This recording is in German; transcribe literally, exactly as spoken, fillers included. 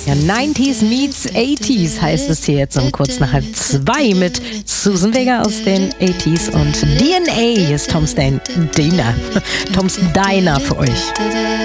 Ja, neunziger meets achtziger heißt es hier jetzt um kurz nach halb zwei mit Susan Vega aus den achtziger und D N A. Hier ist Tom's Diner. Tom's Diner für euch.